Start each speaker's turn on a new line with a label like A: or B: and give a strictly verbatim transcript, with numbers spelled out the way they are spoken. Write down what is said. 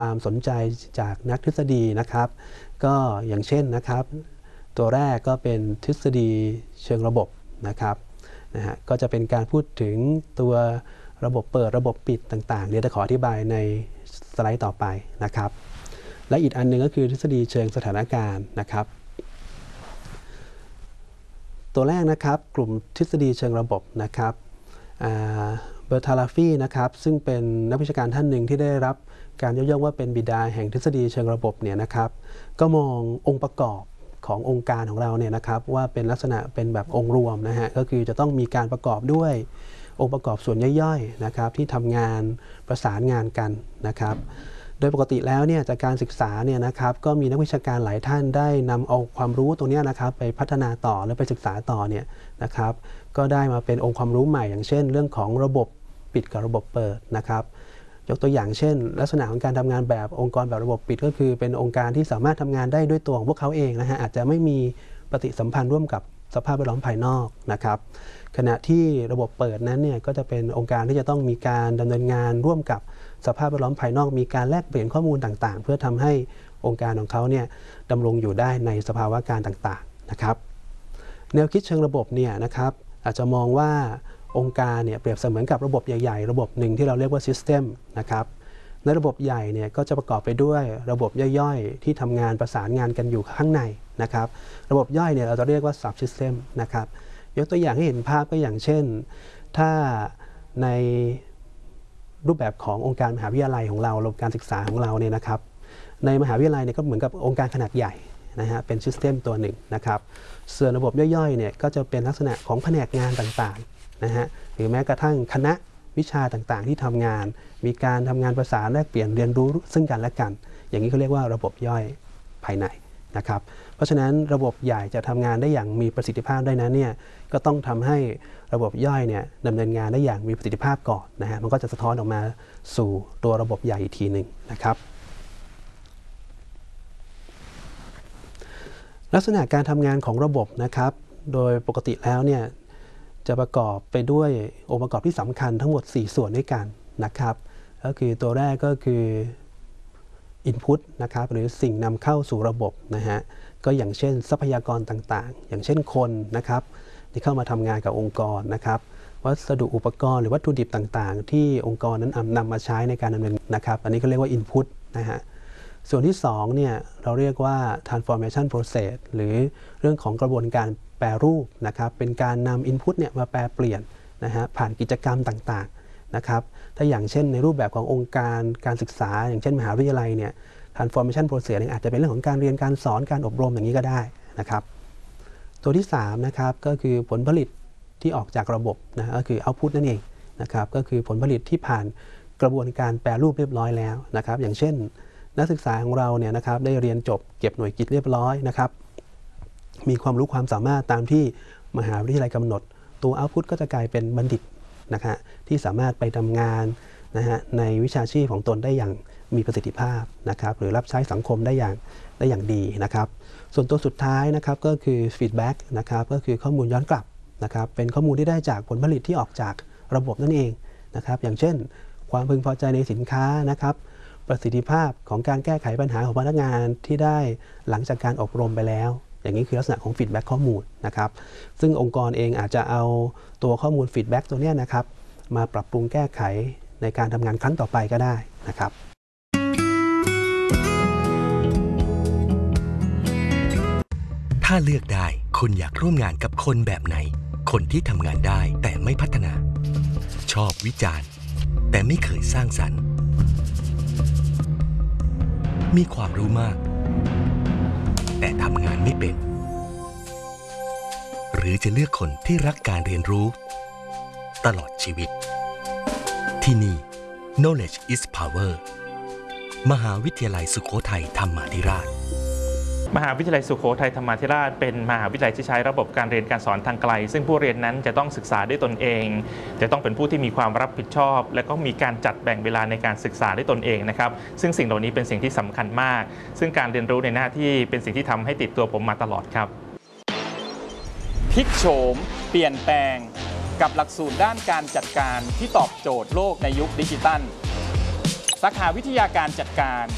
A: ความสนใจจากนักทฤษฎีนะครับก็อย่างเช่นนะครับตัวแรกก็เป็นทฤษฎีเชิงระบบนะครับนะฮะก็จะเป็นการพูดถึงตัวระบบเปิดระบบปิดต่างๆเดี๋ยวจะขออธิบายในสไลด์ต่อไปนะครับและอีกอันนึงก็คือทฤษฎีเชิงสถานการณ์นะครับตัวแรกนะครับกลุ่มทฤษฎีเชิงระบบนะครับเบอร์ทาลาฟีนะครับซึ่งเป็นนักวิชาการท่านหนึ่งที่ได้รับการยกย่องว่าเป็นบิดาแห่งทฤษฎีเชิงระบบเนี่ยนะครับก็มององค์ประกอบขององค์การของเราเนี่ยนะครับว่าเป็นลักษณะเป็นแบบองค์รวมนะฮะก็คือจะต้องมีการประกอบด้วยองค์ประกอบส่วนย่อยๆนะครับที่ทำงานประสานงานกันนะครับโดยปกติแล้วเนี่ยจากการศึกษาเนี่ยนะครับก็มีนักวิชาการหลายท่านได้นำเอาความรู้ตรงนี้นะครับไปพัฒนาต่อและไปศึกษาต่อเนี่ยนะครับก็ได้มาเป็นองค์ความรู้ใหม่อย่างเช่นเรื่องของระบบปิดกับระบบเปิดนะครับยกตัวอย่างเช่นลักษณะของการทำงานแบบองค์กรแบบระบบปิดก็คือเป็นองค์การที่สามารถทำงานได้ด้วยตัวของพวกเขาเองนะฮะอาจจะไม่มีปฏิสัมพันธ์ร่วมกับสภาพแวดล้อมภายนอกนะครับขณะที่ระบบเปิดนั้นเนี่ยก็จะเป็นองค์การที่จะต้องมีการดำเนินงานร่วมกับสภาพแวดล้อมภายนอกมีการแลกเปลี่ยนข้อมูลต่างๆเพื่อทำให้องค์การของเขาเนี่ยดำรงอยู่ได้ในสภาวะการต่างๆนะครับแนวคิดเชิงระบบเนี่ยนะครับอาจจะมองว่าองค์การเนี่ยเปรียบเสมือนกับระบบใหญ่ๆระบบหนึ่งที่เราเรียกว่า System นะครับในระบบใหญ่เนี่ยก็จะประกอบไปด้วยระบบย่อยๆที่ทำงานประสานงานกันอยู่ข้างในนะครับระบบย่อยเนี่ยเราจะเรียกว่า Sub System นะครับยกตัวอย่างให้เห็นภาพก็อย่างเช่นถ้าในรูปแบบขององค์การมหาวิทยาลัยของเราระบบการศึกษาของเราเนี่ยนะครับในมหาวิทยาลัยเนี่ยก็เหมือนกับองค์การขนาดใหญ่นะฮะเป็น System ตัวหนึ่งนะครับส่วนระบบย่อยๆเนี่ยก็จะเป็นลักษณะของแผนกงานต่างๆนะฮะหรือแม้กระทั่งคณะวิชาต่างๆที่ทำงานมีการทำงานประสานแลกเปลี่ยนเรียนรู้ซึ่งกันและกันอย่างนี้เขาเรียกว่าระบบย่อยภายในนะครับเพราะฉะนั้นระบบใหญ่จะทำงานได้อย่างมีประสิทธิภาพได้นั้นเนี่ยก็ต้องทำให้ระบบย่อยเนี่ยดำเนินงานได้อย่างมีประสิทธิภาพก่อนนะฮะมันก็จะสะท้อนออกมาสู่ตัวระบบใหญ่อีกทีหนึ่งนะครับลักษณะการทำงานของระบบนะครับโดยปกติแล้วเนี่ยจะประกอบไปด้วยองค์ประกอบที่สำคัญทั้งหมดสี่ส่วนด้วยกันนะครับก็คือตัวแรกก็คือ Input นะครับหรือสิ่งนำเข้าสู่ระบบนะฮะก็อย่างเช่นทรัพยากรต่างๆอย่างเช่นคนนะครับที่เข้ามาทำงานกับองค์กรนะครับวัสดุอุปกรณ์หรือวัตถุดิบต่างๆที่องค์กรนั้นนำมาใช้ในการดำเนินนะครับอันนี้ก็เรียกว่า Input นะฮะส่วนที่สองเนี่ยเราเรียกว่า transformation process หรือเรื่องของกระบวนการแปรรูปนะครับเป็นการนำ input เนี่ยมาแปรเปลี่ยนนะฮะผ่านกิจกรรมต่างๆนะครับถ้าอย่างเช่นในรูปแบบขององค์การการศึกษาอย่างเช่นมหาวิทยาลัยเนี่ย transformation process อาจจะเป็นเรื่องของการเรียนการสอนการอบรมอย่างนี้ก็ได้นะครับตัวที่สามนะครับก็คือผลผลิตที่ออกจากระบบนะก็คือ output นั่นเองนะครับก็คือผลผลิตที่ผ่านกระบวนการแปรรูปเรียบร้อยแล้วนะครับอย่างเช่นนักศึกษาของเราเนี่ยนะครับได้เรียนจบเก็บหน่วยกิตเรียบร้อยนะครับมีความรู้ความสามารถตามที่มหาวิทยาลัยกำหนดตัวเอาท์พุตก็จะกลายเป็นบัณฑิตนะฮะที่สามารถไปทำงานนะฮะในวิชาชีพของตนได้อย่างมีประสิทธิภาพนะครับหรือรับใช้สังคมได้อย่างได้อย่างดีนะครับส่วนตัวสุดท้ายนะครับก็คือฟีดแบ็กนะครับก็คือข้อมูลย้อนกลับนะครับเป็นข้อมูลที่ได้จากผลผลิตที่ออกจากระบบนั่นเองนะครับอย่างเช่นความพึงพอใจในสินค้านะครับประสิทธิภาพของการแก้ไขปัญหาของพนักงานที่ได้หลังจากการอบรมไปแล้วอย่างนี้คือลักษณะของฟีดแบ็กข้อมูลนะครับซึ่งองค์กรเองอาจจะเอาตัวข้อมูลฟีดแบ็กตัวนี้นะครับมาปรับปรุงแก้ไขในการทำงานครั้งต่อไปก็ได้นะครับ
B: ถ้าเลือกได้คุณอยากร่วมงานกับคนแบบไหนคนที่ทำงานได้แต่ไม่พัฒนาชอบวิจารณ์แต่ไม่เคยสร้างสรรค์มีความรู้มากแต่ทำงานไม่เป็นหรือจะเลือกคนที่รักการเรียนรู้ตลอดชีวิตที่นี่ Knowledge is Power มหาวิทยาลัยสุโขทัยธรรมาธิราช
C: มหาวิทยาลัยสุโขทัยธรรมาธิราชเป็นมหาวิทยาลัยที่ใช้ระบบการเรียนการสอนทางไกลซึ่งผู้เรียนนั้นจะต้องศึกษาด้วยตนเองจะต้องเป็นผู้ที่มีความรับผิดชอบและก็มีการจัดแบ่งเวลาในการศึกษาด้วยตนเองนะครับซึ่งสิ่งเหล่านี้เป็นสิ่งที่สำคัญมากซึ่งการเรียนรู้ในหน้าที่เป็นสิ่งที่ทำให้ติดตัวผมมาตลอดครับ
D: พลิกโฉมเปลี่ยนแปลงกับหลักสูตรด้านการจัดการที่ตอบโจทย์โลกในยุคดิจิทัลสาขาวิทยาการจัดการ